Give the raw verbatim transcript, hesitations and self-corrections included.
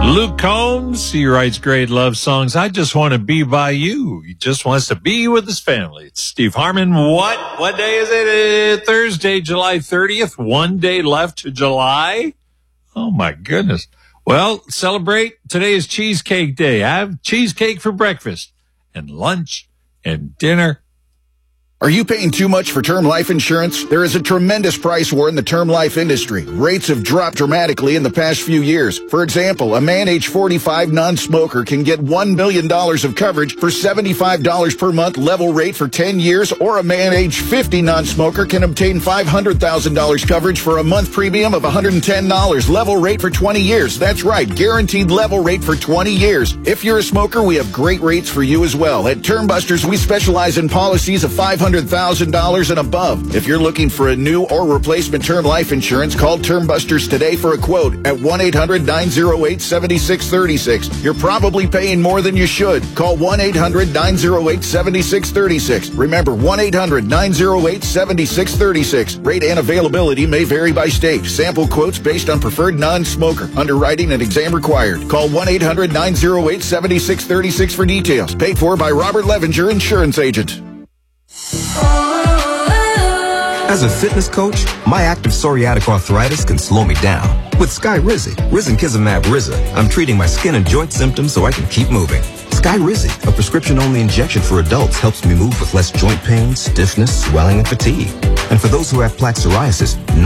Luke Combs, he writes great love songs. I just want to be by you. He just wants to be with his family. It's Steve Harmon. What? What day is it? Uh, Thursday, July thirtieth. One day left to July. Oh, my goodness. Well, celebrate. Today is Cheesecake Day. Have cheesecake for breakfast and lunch and dinner. Are you paying too much for term life insurance? There is a tremendous price war in the term life industry. Rates have dropped dramatically in the past few years. For example, a man age forty-five non-smoker can get one million dollars of coverage for seventy-five dollars per month level rate for ten years, or a man age fifty non-smoker can obtain five hundred thousand dollars coverage for a month premium of one hundred ten dollars level rate for twenty years. That's right, guaranteed level rate for twenty years. If you're a smoker, we have great rates for you as well. At Term Busters, we specialize in policies of five hundred thousand dollars and above. If you're looking for a new or replacement term life insurance, call Term Busters today for a quote at one eight hundred nine oh eight seven six three six. You're probably paying more than you should. Call one eight hundred nine oh eight seven six three six. Remember, one eight hundred nine oh eight seven six three six. Rate and availability may vary by state. Sample quotes based on preferred non-smoker. Underwriting and exam required. Call one eight hundred nine oh eight seven six three six for details. Paid for by Robert Levenger, insurance agent. As a fitness coach, my active psoriatic arthritis can slow me down. With Skyrizi, Risankizumab Riza, I'm treating my skin and joint symptoms so I can keep moving. Skyrizi, a prescription-only injection for adults, helps me move with less joint pain, stiffness, swelling, and fatigue. And for those who have plaque psoriasis,